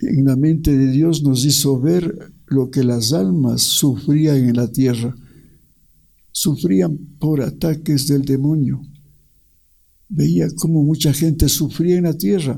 en la mente de Dios nos hizo ver lo que las almas sufrían en la tierra. Sufrían por ataques del demonio. Veía cómo mucha gente sufría en la tierra.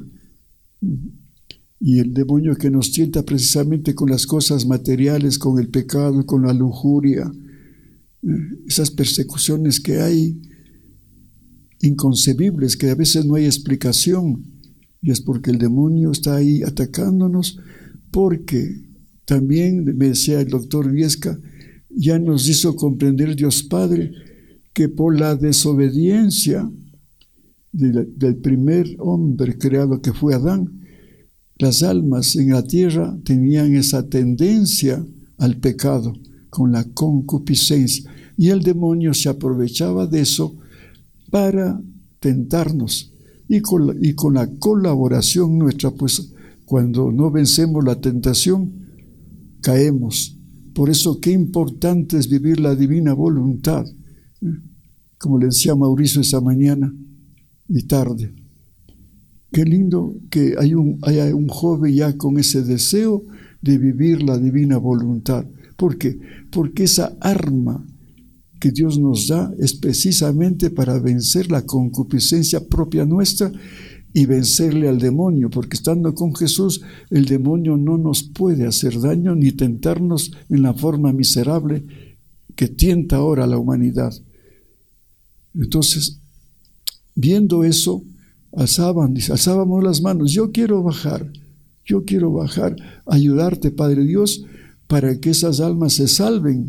Y el demonio que nos tienta precisamente con las cosas materiales, con el pecado, con la lujuria, esas persecuciones que hay, inconcebibles, que a veces no hay explicación, y es porque el demonio está ahí atacándonos, porque también, me decía el doctor Viesca, ya nos hizo comprender Dios Padre que por la desobediencia del primer hombre creado que fue Adán, las almas en la tierra tenían esa tendencia al pecado, con la concupiscencia, y el demonio se aprovechaba de eso para tentarnos, y con la colaboración nuestra, pues cuando no vencemos la tentación, caemos. Por eso qué importante es vivir la divina voluntad, como le decía Mauricio esa mañana y tarde. Qué lindo que haya un joven ya con ese deseo de vivir la divina voluntad. ¿Por qué? Porque esa arma que Dios nos da es precisamente para vencer la concupiscencia propia nuestra y vencerle al demonio, porque estando con Jesús, el demonio no nos puede hacer daño ni tentarnos en la forma miserable que tienta ahora a la humanidad. Entonces, viendo eso, alzábamos las manos. Yo quiero bajar, ayudarte, Padre Dios, para que esas almas se salven.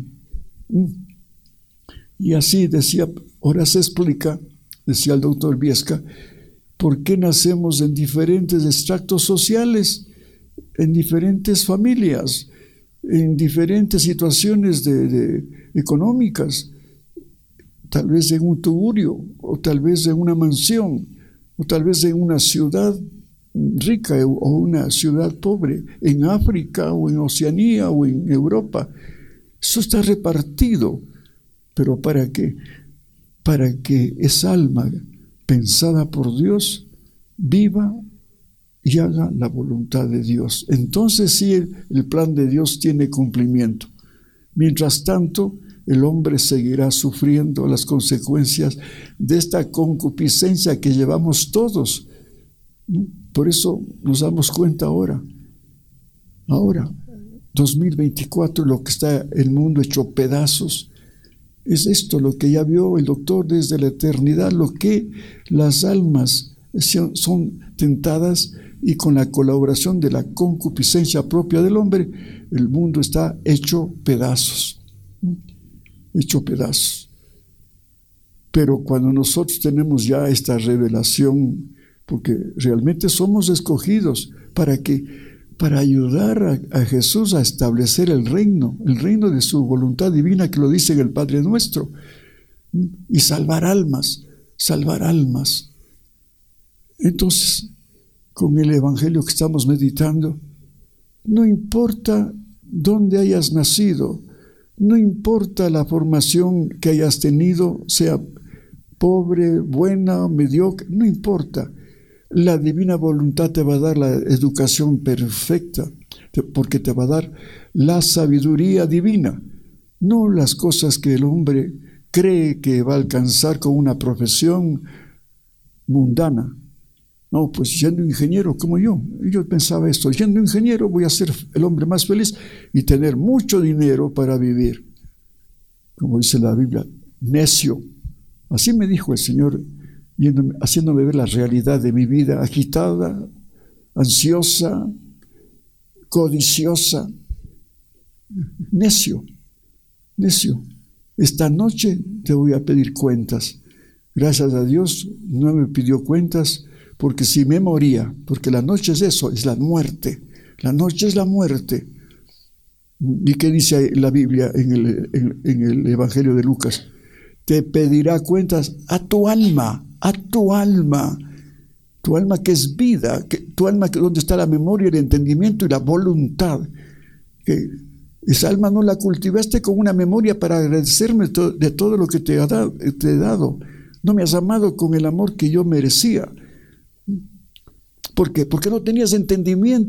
Y así decía, ahora se explica, decía el doctor Viesca, por qué nacemos en diferentes extractos sociales, en diferentes familias, en diferentes situaciones económicas, tal vez en un tugurio, o tal vez en una mansión, o tal vez en una ciudad rica o una ciudad pobre, en África o en Oceanía o en Europa. Eso está repartido. ¿Pero para qué? Para que esa alma pensada por Dios viva y haga la voluntad de Dios. Entonces sí, el plan de Dios tiene cumplimiento. Mientras tanto, el hombre seguirá sufriendo las consecuencias de esta concupiscencia que llevamos todos. Por eso nos damos cuenta ahora, 2024, lo que está el mundo hecho pedazos. Es esto lo que ya vio el doctor desde la eternidad, lo que las almas son tentadas, y con la colaboración de la concupiscencia propia del hombre, el mundo está hecho pedazos. Pero cuando nosotros tenemos ya esta revelación, porque realmente somos escogidos para ayudar a Jesús a establecer el reino de su voluntad divina, que lo dice en el Padre Nuestro, y salvar almas. Entonces, con el Evangelio que estamos meditando, no importa dónde hayas nacido, no importa la formación que hayas tenido, sea pobre, buena, mediocre, no importa. La divina voluntad te va a dar la educación perfecta, porque te va a dar la sabiduría divina, no las cosas que el hombre cree que va a alcanzar con una profesión mundana. No, pues siendo ingeniero como yo pensaba esto, siendo ingeniero voy a ser el hombre más feliz y tener mucho dinero para vivir. Como dice la Biblia, necio. Así me dijo el Señor, haciéndome ver la realidad de mi vida, agitada, ansiosa, codiciosa, necio. Esta noche te voy a pedir cuentas. Gracias a Dios no me pidió cuentas, porque si me moría, porque la noche es eso, es la muerte. La noche es la muerte. ¿Y qué dice la Biblia en el Evangelio de Lucas? Te pedirá cuentas a tu alma que es vida, tu alma donde está la memoria, el entendimiento y la voluntad. Que esa alma no la cultivaste con una memoria para agradecerme de todo lo que te he dado. No me has amado con el amor que yo merecía. ¿Por qué? Porque no tenías entendimiento.